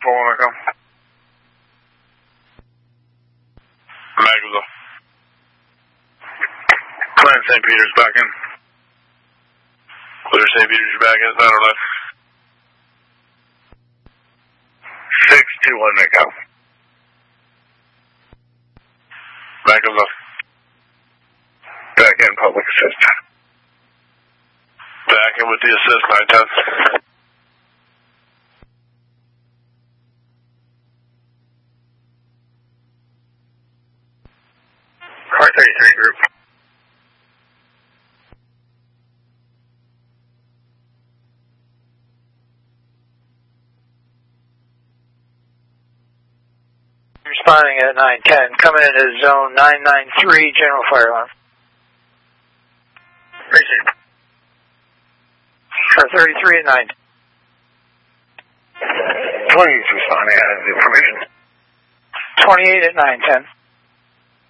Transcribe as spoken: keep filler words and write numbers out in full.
four one Echo. Mag was up. Plan Saint Peter's back in. Clear Saint Peter's back in, center left. six two one Echo. Back of left. Back in public assist. Back in with the assist, nine ten. Car thirty-three group. Responding at nine ten, coming into zone nine nine three, general fire alarm. Racing. Car thirty-three at nine. twenty-eight's responding, I have the information. twenty-eight at nine ten.